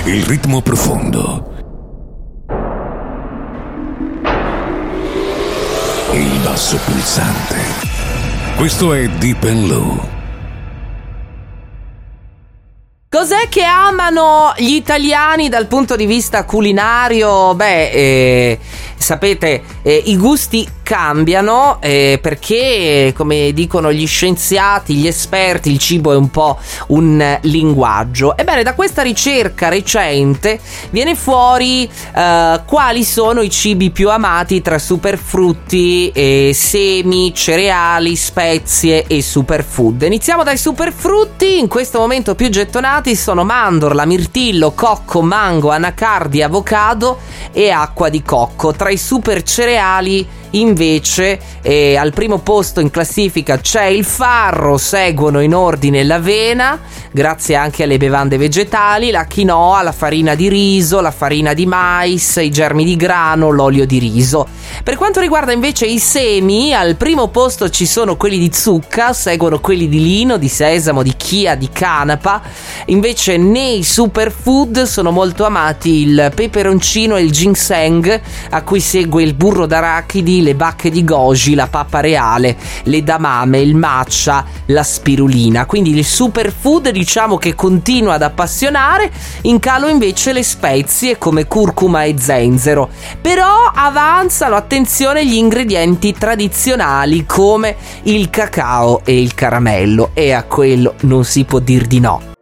il ritmo profondo, il basso pulsante. Questo è Deep and Low. Cos'è che amano gli italiani dal punto di vista culinario? Sapete, i gusti cambiano perché, come dicono gli scienziati, gli esperti, il cibo è un po' un linguaggio. Ebbene, da questa ricerca recente viene fuori quali sono i cibi più amati tra superfrutti, semi, cereali, spezie e superfood. Iniziamo dai superfrutti. In questo momento più gettonati sono mandorla, mirtillo, cocco, mango, anacardi, avocado e acqua di cocco. Tra i super cereali invece al primo posto in classifica c'è il farro, seguono in ordine l'avena, grazie anche alle bevande vegetali, la quinoa, la farina di riso, la farina di mais, i germi di grano, l'olio di riso. Per quanto riguarda invece i semi, al primo posto ci sono quelli di zucca, seguono quelli di lino, di sesamo, di chia, di canapa. Invece nei superfood sono molto amati il peperoncino e il ginseng, a cui segue il burro d'arachidi, le bacche di goji, la pappa reale, l'edamame, il matcha, la spirulina. Quindi il superfood diciamo che continua ad appassionare, in calo invece le spezie come curcuma e zenzero. Però avanzano, attenzione, gli ingredienti tradizionali come il cacao e il caramello, e a quello non si può dir di no.